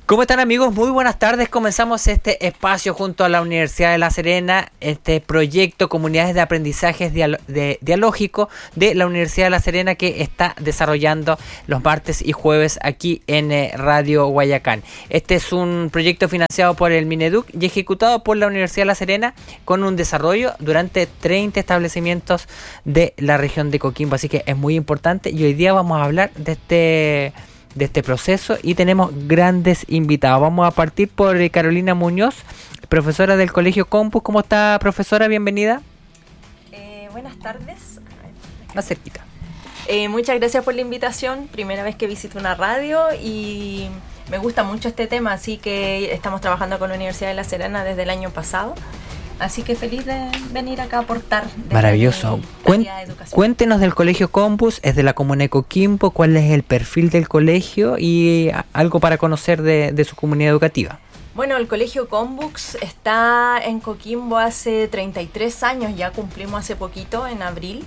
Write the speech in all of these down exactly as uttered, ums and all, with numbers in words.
¿Cómo están, amigos? Muy buenas tardes. Comenzamos este espacio junto a la Universidad de La Serena, este proyecto Comunidades de Aprendizajes Dialo- de, Dialógico de la Universidad de La Serena, que está desarrollando los martes y jueves aquí en eh, Radio Guayacán. Este es un proyecto financiado por el Mineduc y ejecutado por la Universidad de La Serena con un desarrollo durante treinta establecimientos de la región de Coquimbo. Así que es muy importante y hoy día vamos a hablar de este... de este proceso y tenemos grandes invitados. Vamos a partir por Carolina Muñoz, profesora del Colegio Compus. ¿Cómo está, profesora? Bienvenida. Eh, buenas tardes. Más cerquita. Eh, muchas gracias por la invitación. Primera vez que visito una radio y me gusta mucho este tema, así que estamos trabajando con la Universidad de La Serena desde el año pasado. Así que feliz de venir acá a aportar. Maravilloso. Cuen- cuéntenos del Colegio Compus, es de la comuna de Coquimbo, cuál es el perfil del colegio y algo para conocer de, de su comunidad educativa. Bueno, el Colegio Compus está en Coquimbo hace treinta y tres años, ya cumplimos hace poquito, en abril.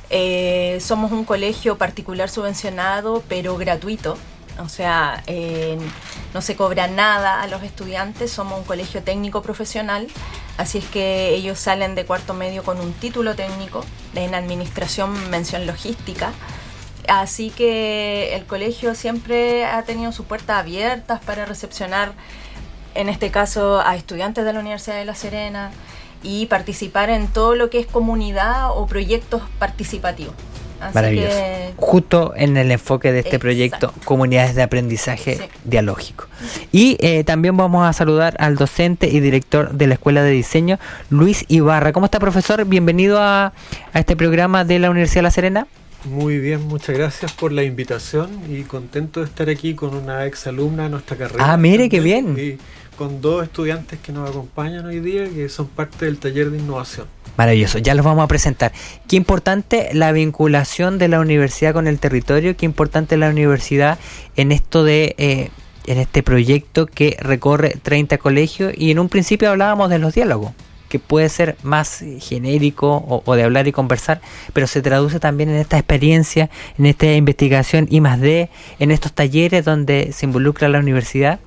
Eh, somos un colegio particular subvencionado, pero gratuito. O sea, eh, no se cobra nada a los estudiantes, somos un colegio técnico profesional, así es que ellos salen de cuarto medio con un título técnico en administración, mención logística. Así que el colegio siempre ha tenido sus puertas abiertas para recepcionar, en este caso, a estudiantes de la Universidad de La Serena y participar en todo lo que es comunidad o proyectos participativos. Así Maravilloso. Que... Justo en el enfoque de este Exacto. proyecto, Comunidades de Aprendizaje Sí. Dialógico. Y eh, también vamos a saludar al docente y director de la Escuela de Diseño, Luis Ibarra. ¿Cómo está, profesor? Bienvenido a, a este programa de la Universidad de La Serena. Muy bien, muchas gracias por la invitación y contento de estar aquí con una ex alumna de nuestra carrera. Ah, mire, qué también, bien. Y con dos estudiantes que nos acompañan hoy día, que son parte del taller de innovación. Maravilloso, ya los vamos a presentar. Qué importante la vinculación de la universidad con el territorio, qué importante la universidad en esto de eh, en este proyecto que recorre treinta colegios, y en un principio hablábamos de los diálogos, que puede ser más genérico o, o de hablar y conversar, pero se traduce también en esta experiencia, en esta investigación I más D, en estos talleres donde se involucra la universidad.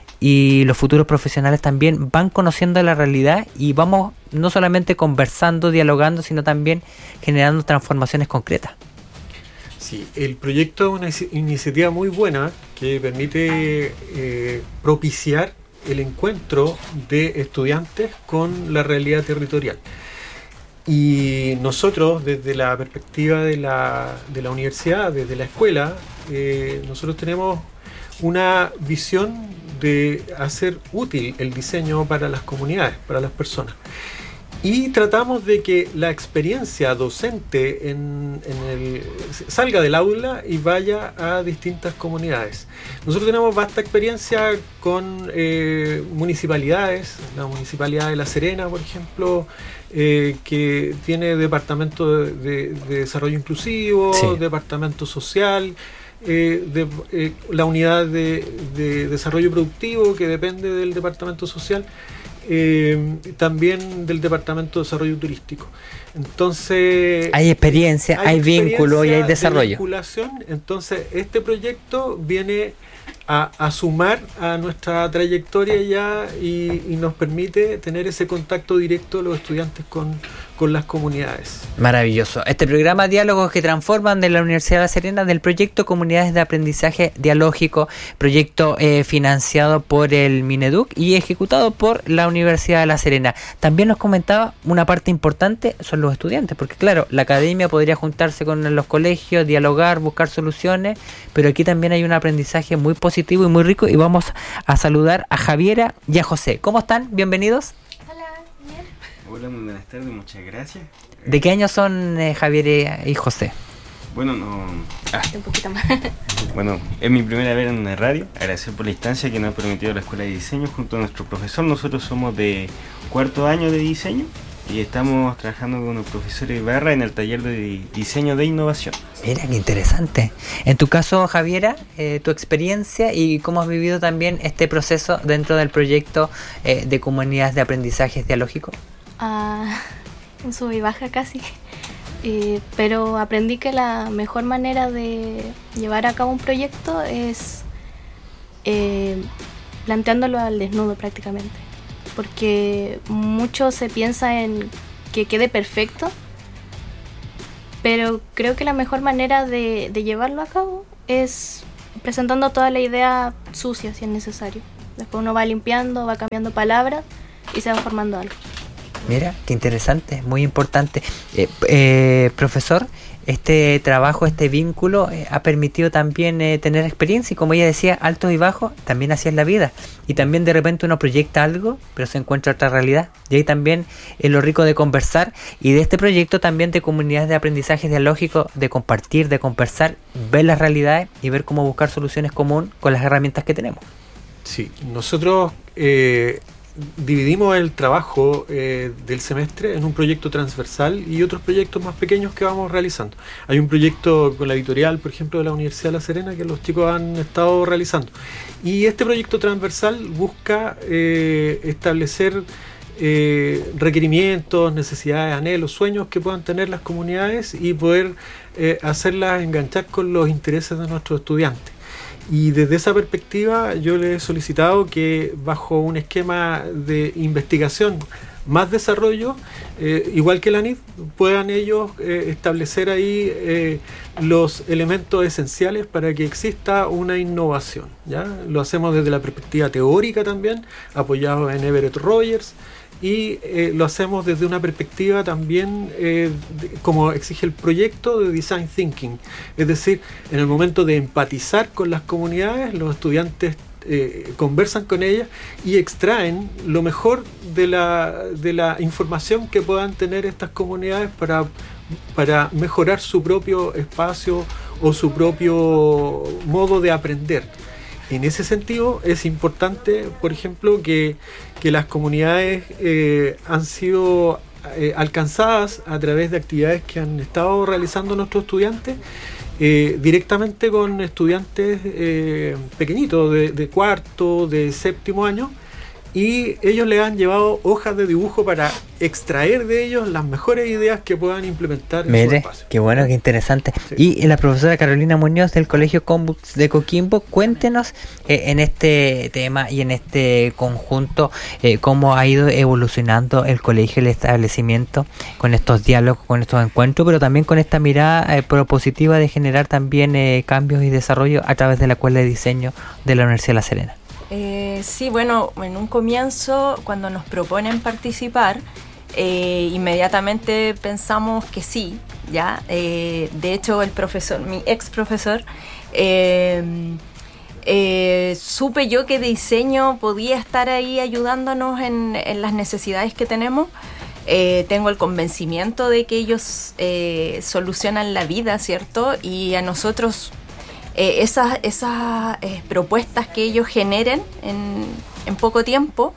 Y los futuros profesionales también van conociendo la realidad y vamos no solamente conversando, dialogando, sino también generando transformaciones concretas. Sí, el proyecto es una inici- iniciativa muy buena que permite eh, propiciar el encuentro de estudiantes con la realidad territorial. Y nosotros, desde la perspectiva de la, de la universidad, desde la escuela, eh, nosotros tenemos una visión de hacer útil el diseño para las comunidades, para las personas. Y tratamos de que la experiencia docente en, en el, salga del aula y vaya a distintas comunidades. Nosotros tenemos vasta experiencia con eh, municipalidades, la Municipalidad de La Serena, por ejemplo, eh, que tiene departamento de, de, de desarrollo inclusivo, Sí. departamento social, Eh, de, eh, la unidad de, de desarrollo productivo que depende del departamento social, eh, también del departamento de desarrollo turístico. Entonces Hay experiencia, hay, hay vínculo y hay desarrollo. De vinculación. Entonces este proyecto viene a, a sumar a nuestra trayectoria ya y, y nos permite tener ese contacto directo de los estudiantes con, con las comunidades. Maravilloso. Este programa Diálogos que Transforman de la Universidad de La Serena, del proyecto Comunidades de Aprendizaje Dialógico, proyecto eh, financiado por el Mineduc y ejecutado por la Universidad de La Serena. También nos comentaba una parte importante son los estudiantes, porque claro, la academia podría juntarse con los colegios, dialogar, buscar soluciones, pero aquí también hay un aprendizaje muy positivo y muy rico, y vamos a saludar a Javiera y a José. ¿Cómo están? Bienvenidos. Hola, bien. Hola, muy buenas tardes, muchas gracias. ¿De qué año son eh, Javier y José? Bueno, no, ah, Un poquito más. bueno, es mi primera vez en la radio. Agradecer por la instancia que nos ha permitido la Escuela de Diseño junto a nuestro profesor. Nosotros somos de cuarto año de diseño y estamos trabajando con el profesor Ibarra en el taller de diseño de innovación. Mira, qué interesante. En tu caso, Javiera, eh, tu experiencia y cómo has vivido también este proceso dentro del proyecto eh, de comunidades de aprendizaje dialógico. Ah, un sub y baja casi. Eh, pero aprendí que la mejor manera de llevar a cabo un proyecto es eh, planteándolo al desnudo prácticamente, porque mucho se piensa en que quede perfecto, pero creo que la mejor manera de, de llevarlo a cabo es presentando toda la idea sucia si es necesario. Después uno va limpiando, va cambiando palabras y se va formando algo. Mira, qué interesante, muy importante. Eh, eh, profesor, este trabajo, este vínculo eh, ha permitido también eh, tener experiencia y, como ella decía, altos y bajos, también así es la vida. Y también de repente uno proyecta algo, pero se encuentra otra realidad. Y ahí también es lo rico de conversar y de este proyecto también de comunidades de aprendizaje dialógico, de compartir, de conversar, ver las realidades y ver cómo buscar soluciones comunes con las herramientas que tenemos. Sí, nosotros eh, dividimos el trabajo eh, del semestre en un proyecto transversal y otros proyectos más pequeños que vamos realizando. Hay un proyecto con la editorial, por ejemplo, de la Universidad de La Serena, que los chicos han estado realizando. Y este proyecto transversal busca eh, establecer eh, requerimientos, necesidades, anhelos, sueños que puedan tener las comunidades y poder eh, hacerlas enganchar con los intereses de nuestros estudiantes. Y desde esa perspectiva yo les he solicitado que bajo un esquema de investigación más desarrollo, eh, igual que la N I D, puedan ellos eh, establecer ahí eh, los elementos esenciales para que exista una innovación, ¿ya? Lo hacemos desde la perspectiva teórica también, apoyado en Everett Rogers, y eh, lo hacemos desde una perspectiva también, eh, de, como exige el proyecto, de Design Thinking. Es decir, en el momento de empatizar con las comunidades, los estudiantes eh, conversan con ellas y extraen lo mejor de la, de la información que puedan tener estas comunidades para, para mejorar su propio espacio o su propio modo de aprender. En ese sentido es importante, por ejemplo, que, que las comunidades eh, han sido eh, alcanzadas a través de actividades que han estado realizando nuestros estudiantes, eh, directamente con estudiantes eh, pequeñitos, de, de cuarto, de séptimo año, y ellos le han llevado hojas de dibujo para extraer de ellos las mejores ideas que puedan implementar en Mire, su espacio. qué bueno, qué interesante. Sí. Y la profesora Carolina Muñoz del Colegio Combux de Coquimbo, cuéntenos eh, en este tema y en este conjunto eh, cómo ha ido evolucionando el colegio, el establecimiento, con estos diálogos, con estos encuentros, pero también con esta mirada eh, propositiva de generar también eh, cambios y desarrollo a través de la Escuela de Diseño de la Universidad de La Serena. Eh, sí, bueno, en un comienzo, cuando nos proponen participar, eh, inmediatamente pensamos que sí, ¿ya? Eh, de hecho, el profesor, mi ex profesor, eh, eh, supe yo que diseño podía estar ahí ayudándonos en, en las necesidades que tenemos. Eh, tengo el convencimiento de que ellos eh, solucionan la vida, ¿cierto? Y a nosotros... Eh, esas esas eh, propuestas que ellos generen en, en poco tiempo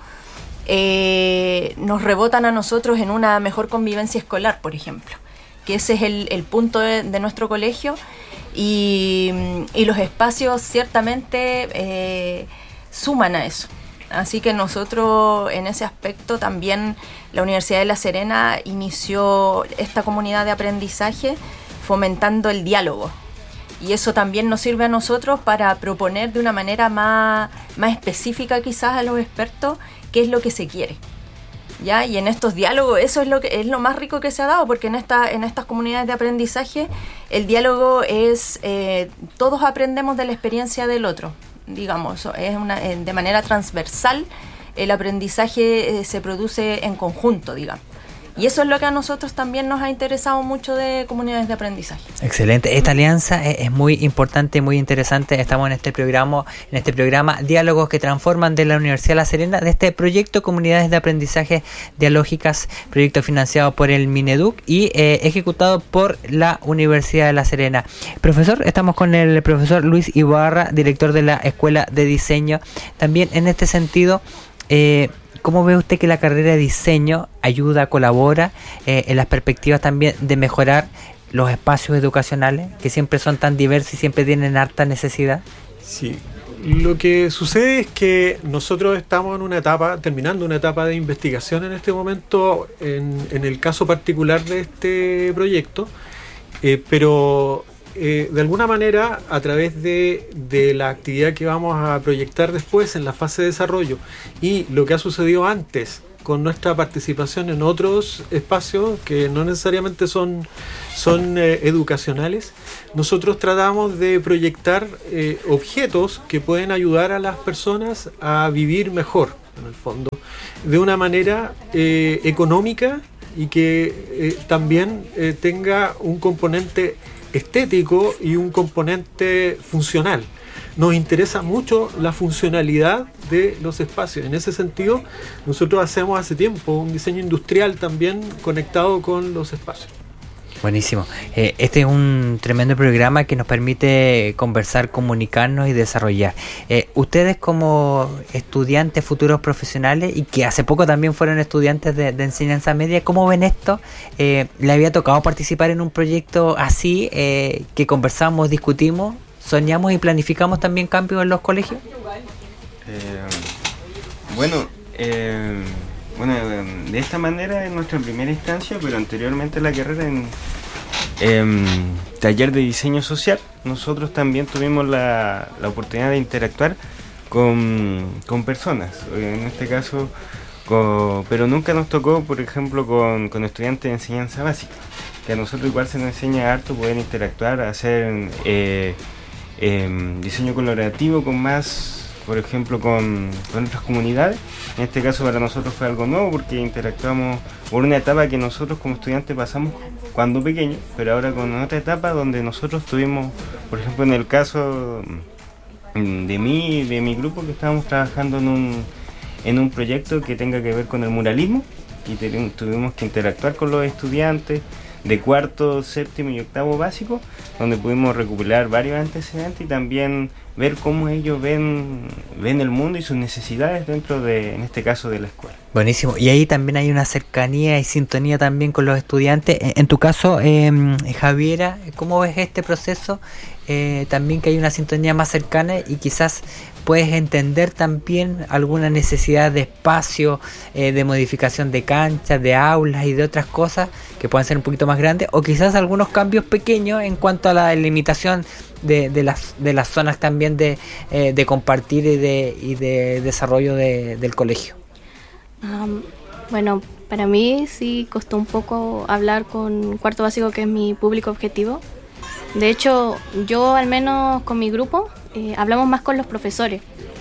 eh, nos rebotan a nosotros en una mejor convivencia escolar, por ejemplo, que ese es el, el punto de, de nuestro colegio y, y los espacios ciertamente eh, suman a eso. Así que nosotros en ese aspecto también la Universidad de La Serena inició esta comunidad de aprendizaje fomentando el diálogo. Y eso también nos sirve a nosotros para proponer de una manera más, más específica quizás a los expertos qué es lo que se quiere, ¿ya? Y en estos diálogos eso es lo que es lo más rico que se ha dado, porque en esta en estas comunidades de aprendizaje el diálogo es eh, todos aprendemos de la experiencia del otro, digamos, es una, eh, de manera transversal el aprendizaje eh, se produce en conjunto, digamos. Y eso es lo que a nosotros también nos ha interesado mucho de comunidades de aprendizaje. Excelente. Esta alianza es, es muy importante, muy interesante. Estamos en este programa, en este programa Diálogos que Transforman de la Universidad de La Serena, de este proyecto Comunidades de Aprendizaje Dialógicas, proyecto financiado por el Mineduc y eh, ejecutado por la Universidad de La Serena. Profesor, estamos con el profesor Luis Ibarra, director de la Escuela de Diseño. También en este sentido, eh, ¿cómo ve usted que la carrera de diseño ayuda, colabora eh, en las perspectivas también de mejorar los espacios educacionales, que siempre son tan diversos y siempre tienen harta necesidad? Sí, lo que sucede es que nosotros estamos en una etapa, terminando una etapa de investigación en este momento, en, en el caso particular de este proyecto, eh, pero eh, de alguna manera, a través de, de la actividad que vamos a proyectar después en la fase de desarrollo y lo que ha sucedido antes con nuestra participación en otros espacios que no necesariamente son, son eh, educacionales, nosotros tratamos de proyectar eh, objetos que pueden ayudar a las personas a vivir mejor, en el fondo, de una manera eh, económica y que eh, también eh, tenga un componente estético y un componente funcional. Nos interesa mucho la funcionalidad de los espacios. En ese sentido, nosotros hacemos hace tiempo un diseño industrial también conectado con los espacios. Buenísimo. Eh, este es un tremendo programa que nos permite conversar, comunicarnos y desarrollar. Eh, ustedes como estudiantes, futuros profesionales, y que hace poco también fueron estudiantes de, de enseñanza media, ¿cómo ven esto? Eh, ¿Le había tocado participar en un proyecto así, eh, que conversamos, discutimos, soñamos y planificamos también cambios en los colegios? Eh, bueno, eh, bueno, de esta manera en nuestra primera instancia, pero anteriormente a la carrera en eh, taller de diseño social, nosotros también tuvimos la, la oportunidad de interactuar con, con personas, en este caso, con, pero nunca nos tocó, por ejemplo, con, con estudiantes de enseñanza básica, que a nosotros igual se nos enseña harto poder interactuar, hacer eh, eh, diseño colaborativo con más, por ejemplo, con, con otras comunidades. En este caso para nosotros fue algo nuevo porque interactuamos por una etapa que nosotros como estudiantes pasamos cuando pequeños, pero ahora con otra etapa donde nosotros tuvimos, por ejemplo, en el caso de mí, de mi grupo, que estábamos trabajando en un, en un proyecto que tenga que ver con el muralismo y te, tuvimos que interactuar con los estudiantes de cuarto, séptimo y octavo básico, donde pudimos recopilar varios antecedentes y también ver cómo ellos ven, ven el mundo y sus necesidades dentro de, en este caso, de la escuela. Buenísimo. Y ahí también hay una cercanía y sintonía también con los estudiantes. En tu caso, eh, Javiera, ¿cómo ves este proceso? Eh, también que hay una sintonía más cercana y quizás puedes entender también alguna necesidad de espacio, eh, de modificación de canchas, de aulas y de otras cosas que puedan ser un poquito más grandes, o quizás algunos cambios pequeños en cuanto a la limitación de, de las de las zonas también de, eh, de compartir y de, y de desarrollo de, del colegio. Um, bueno, para mí sí costó un poco hablar con cuarto básico, que es mi público objetivo. De hecho, yo al menos con mi grupo eh, hablamos más con los profesores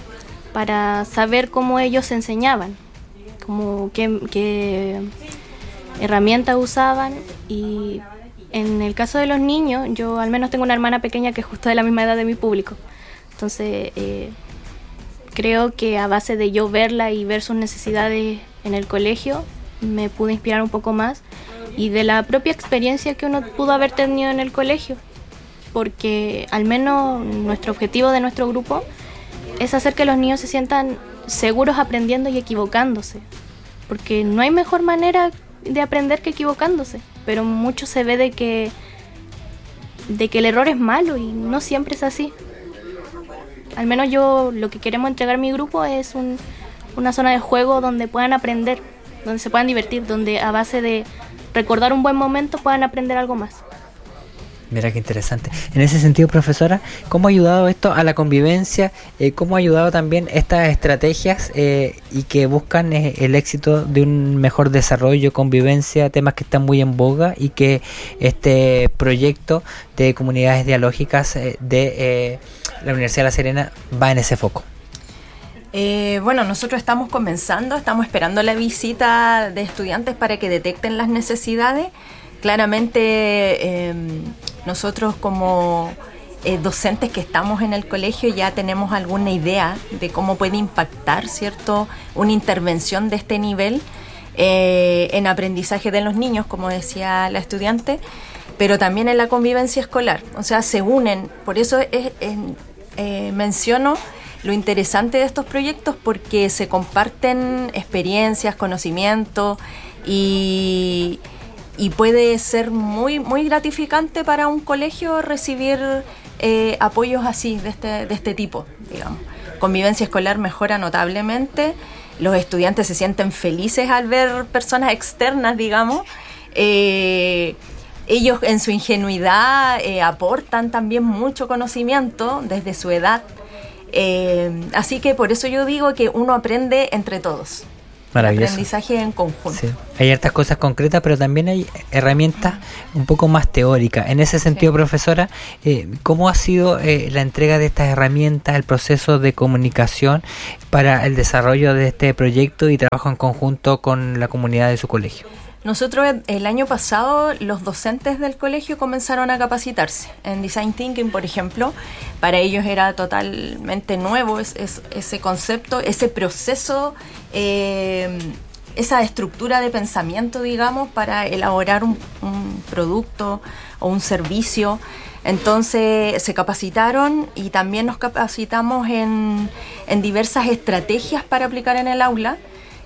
para saber cómo ellos enseñaban, como qué, qué herramientas usaban. Y en el caso de los niños, yo al menos tengo una hermana pequeña que es justo de la misma edad de mi público. Entonces, eh, creo que a base de yo verla y ver sus necesidades en el colegio, me pude inspirar un poco más, y de la propia experiencia que uno pudo haber tenido en el colegio, porque al menos nuestro objetivo de nuestro grupo es hacer que los niños se sientan seguros aprendiendo y equivocándose, porque no hay mejor manera de aprender que equivocándose, pero mucho se ve de que, de que el error es malo y no siempre es así. Al menos yo lo que queremos entregar a mi grupo es un, una zona de juego donde puedan aprender, donde se puedan divertir, donde a base de recordar un buen momento puedan aprender algo más. Mira qué interesante. En ese sentido, profesora, ¿cómo ha ayudado esto a la convivencia? Eh, ¿Cómo ha ayudado también estas estrategias eh, y que buscan eh, el éxito de un mejor desarrollo, convivencia, temas que están muy en boga, y que este proyecto de comunidades dialógicas eh, de eh, la Universidad de La Serena va en ese foco? Eh, bueno, nosotros estamos comenzando, estamos esperando la visita de estudiantes para que detecten las necesidades. Claramente eh, nosotros como eh, docentes que estamos en el colegio ya tenemos alguna idea de cómo puede impactar, ¿cierto?, una intervención de este nivel eh, en aprendizaje de los niños, como decía la estudiante, pero también en la convivencia escolar. O sea, se unen. Por eso es, es, eh, menciono lo interesante de estos proyectos, porque se comparten experiencias, conocimientos, y, y puede ser muy, muy gratificante para un colegio recibir eh, apoyos así, de este, de este tipo, digamos. Convivencia escolar mejora notablemente, los estudiantes se sienten felices al ver personas externas, digamos, eh, ellos en su ingenuidad eh, aportan también mucho conocimiento desde su edad. Eh, así que por eso yo digo que uno aprende entre todos. Maravilloso. Aprendizaje en conjunto. Sí. Hay hartas cosas concretas, pero también hay herramientas un poco más teóricas. En ese sentido, sí. Profesora, eh, ¿cómo ha sido eh, la entrega de estas herramientas, el proceso de comunicación para el desarrollo de este proyecto y trabajo en conjunto con la comunidad de su colegio? Nosotros el año pasado los docentes del colegio comenzaron a capacitarse en Design Thinking, por ejemplo. Para ellos era totalmente nuevo es, es, ese concepto, ese proceso, eh, esa estructura de pensamiento, digamos, para elaborar un, un producto o un servicio. Entonces se capacitaron y también nos capacitamos en, en diversas estrategias para aplicar en el aula.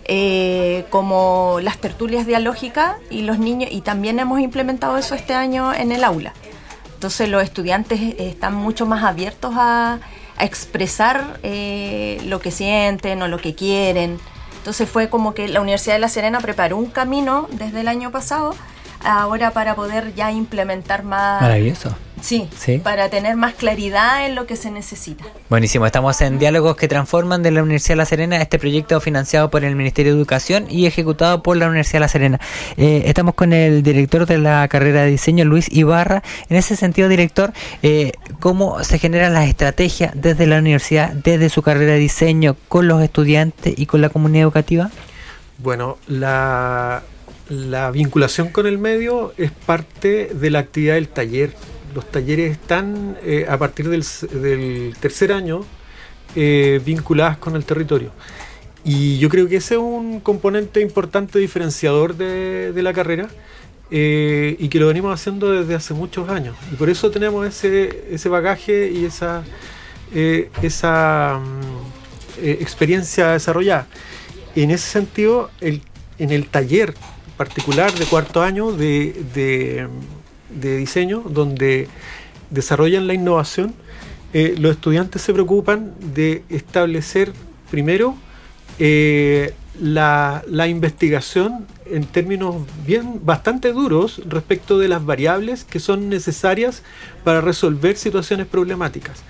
Eh, como las tertulias dialógicas y los niños, y también hemos implementado eso este año en el aula. Entonces los estudiantes eh, están mucho más abiertos a, a expresar eh, lo que sienten o lo que quieren. Entonces fue como que la Universidad de La Serena preparó un camino desde el año pasado ahora para poder ya implementar más. Maravilloso. Sí, sí, para tener más claridad en lo que se necesita. Buenísimo, estamos en Diálogos que Transforman de la Universidad de La Serena, este proyecto financiado por el Ministerio de Educación y ejecutado por la Universidad de La Serena. Eh, estamos con el director de la carrera de diseño, Luis Ibarra. En ese sentido, director, eh, ¿cómo se generan las estrategias desde la universidad, desde su carrera de diseño, con los estudiantes y con la comunidad educativa? Bueno, la, la vinculación con el medio es parte de la actividad del taller. Los talleres están eh, a partir del, del tercer año eh, vinculadas con el territorio. Y yo creo que ese es un componente importante diferenciador de, de la carrera eh, y que lo venimos haciendo desde hace muchos años. Y por eso tenemos ese, ese bagaje y esa, eh, esa eh, experiencia desarrollada. En ese sentido, el, en el taller particular de cuarto año de... de de diseño, donde desarrollan la innovación, eh, los estudiantes se preocupan de establecer primero eh, la, la investigación en términos bien bastante duros respecto de las variables que son necesarias para resolver situaciones problemáticas.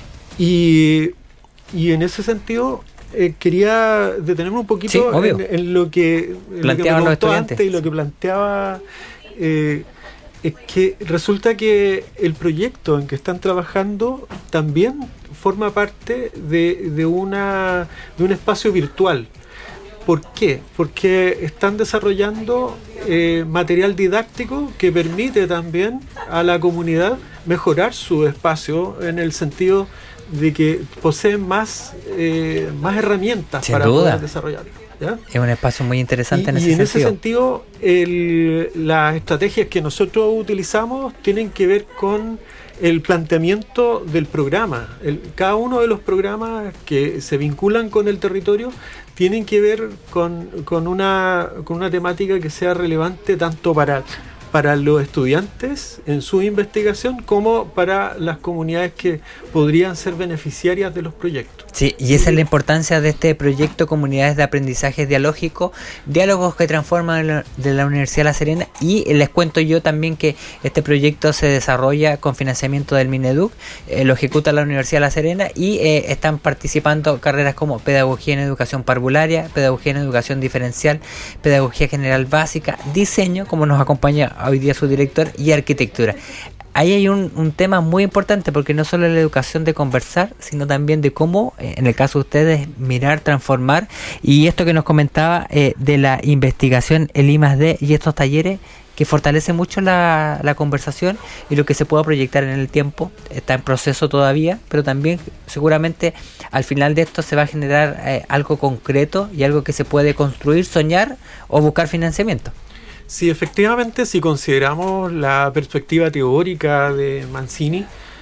Y, y en ese sentido eh, quería detenerme un poquito sí, en, en lo que, en lo que me contó antes y lo que planteaba eh, es que resulta que el proyecto en que están trabajando también forma parte de, de, una, de un espacio virtual. ¿Por qué? Porque están desarrollando eh, material didáctico que permite también a la comunidad mejorar su espacio en el sentido de que poseen más, eh, más herramientas Sin para duda. poder desarrollarlo. ¿Ya? Es un espacio muy interesante y, en ese y en sentido. ese sentido, el, las estrategias que nosotros utilizamos tienen que ver con el planteamiento del programa. El, cada uno de los programas que se vinculan con el territorio tienen que ver con, con, una, con una temática que sea relevante tanto para, para los estudiantes en su investigación como para las comunidades que podrían ser beneficiarias de los proyectos. Sí, y esa es la importancia de este proyecto Comunidades de Aprendizaje Dialógico, Diálogos que Transforman de la, de la Universidad de La Serena. Y les cuento yo también que este proyecto se desarrolla con financiamiento del Mineduc, eh, lo ejecuta la Universidad de La Serena y eh, están participando carreras como Pedagogía en Educación Parvularia, Pedagogía en Educación Diferencial, Pedagogía General Básica, Diseño, como nos acompaña hoy día su director, y Arquitectura. Ahí hay un, un tema muy importante porque no solo es la educación de conversar, sino también de cómo, eh, en el caso de ustedes, mirar, transformar. Y esto que nos comentaba eh, de la investigación, el I más D y estos talleres que fortalece mucho la, la conversación y lo que se pueda proyectar en el tiempo. Está en proceso todavía, pero también seguramente al final de esto se va a generar eh, algo concreto y algo que se puede construir, soñar o buscar financiamiento. Sí, efectivamente, si consideramos la perspectiva teórica de Mancini,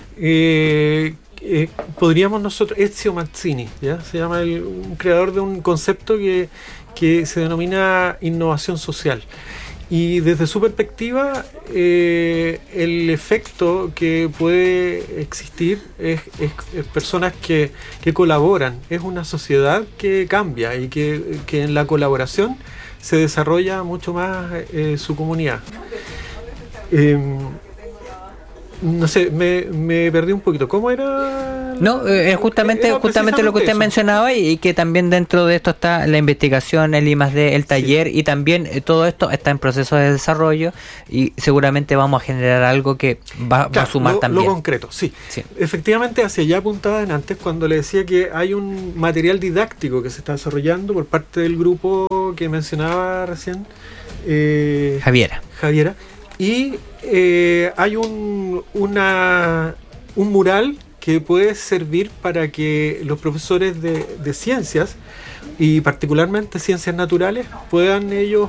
eh, eh, podríamos nosotros, Ezio Mancini, ¿ya? Se llama el, un creador de un concepto que, que se denomina innovación social. Y desde su perspectiva, eh, el efecto que puede existir es, es, es personas que, que colaboran, es una sociedad que cambia y que, que en la colaboración se desarrolla mucho más eh, su comunidad. Eh, no sé, me, me perdí un poquito. ¿Cómo era? No, eh, justamente Era justamente lo que usted eso. mencionaba y, y que también dentro de esto está la investigación, el I más D, el taller y también eh, todo esto está en proceso de desarrollo y seguramente vamos a generar algo que va, va Claro, a sumar lo, también. Lo concreto, sí. Sí. Efectivamente, hacia allá apuntaban antes cuando le decía que hay un material didáctico que se está desarrollando por parte del grupo que mencionaba recién eh, Javiera. Javiera. Y eh, hay un, una, un mural que puede servir para que los profesores de, de ciencias y particularmente ciencias naturales puedan ellos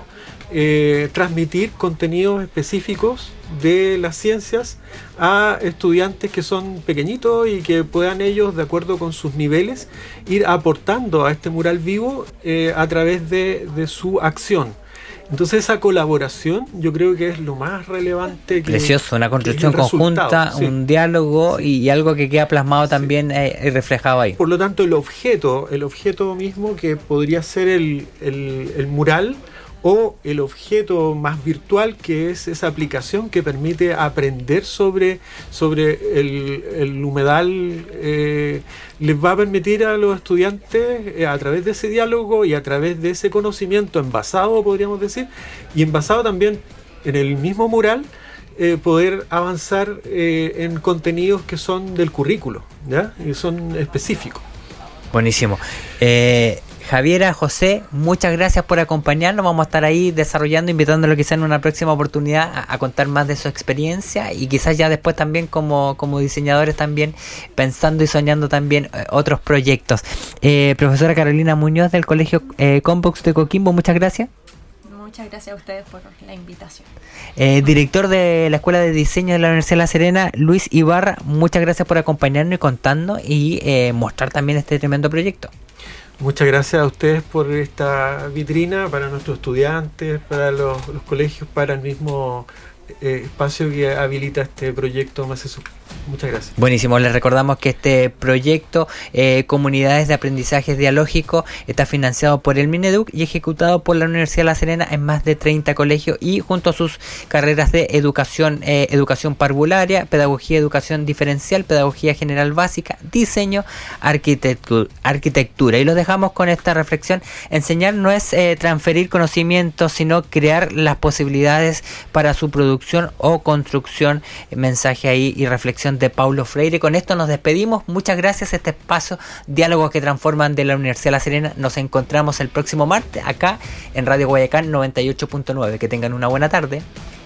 eh, transmitir contenidos específicos de las ciencias a estudiantes que son pequeñitos y que puedan ellos, de acuerdo con sus niveles, ir aportando a este mural vivo eh, a través de, de su acción. Entonces esa colaboración yo creo que es lo más relevante. Que, Precioso, una construcción que es el conjunta, resultado, sí. un diálogo y, y algo que queda plasmado también eh, y reflejado ahí. Por lo tanto, el objeto, el objeto mismo que podría ser el, el, el mural o el objeto más virtual, que es esa aplicación que permite aprender sobre, sobre el, el humedal, eh, les va a permitir a los estudiantes eh, a través de ese diálogo y a través de ese conocimiento envasado, podríamos decir, y envasado también en el mismo mural, eh, poder avanzar eh, en contenidos que son del currículo, ¿ya? Y son específicos. Buenísimo. Eh, Javiera, José, muchas gracias por acompañarnos. Vamos a estar ahí desarrollando, invitándolo quizás en una próxima oportunidad a, a contar más de su experiencia y quizás ya después también como, como diseñadores también pensando y soñando también eh, otros proyectos. Eh, profesora Carolina Muñoz del Colegio eh, Combox de Coquimbo, muchas gracias. Muchas gracias a ustedes por la invitación. Eh, director de la Escuela de Diseño de la Universidad de La Serena, Luis Ibarra, muchas gracias por acompañarnos y contarnos y eh, mostrar también este tremendo proyecto. Muchas gracias a ustedes por esta vitrina para nuestros estudiantes, para los, los colegios, para el mismo eh, espacio que habilita este proyecto Macesur. Muchas gracias. Buenísimo, les recordamos que este proyecto eh, Comunidades de Aprendizaje Dialógico está financiado por el Mineduc y ejecutado por la Universidad de La Serena en más de treinta colegios y junto a sus carreras de educación, eh, educación parvularia, pedagogía, educación diferencial, pedagogía general básica, diseño, arquitectura. arquitectura. Y los dejamos con esta reflexión. Enseñar no es eh, transferir conocimientos, sino crear las posibilidades para su producción o construcción. Mensaje ahí y reflexión de Paulo Freire. Con esto nos despedimos. Muchas gracias a este espacio Diálogos que Transforman de la Universidad de La Serena. Nos encontramos el próximo martes acá en Radio Guayacán noventa y ocho punto nueve. Que tengan una buena tarde.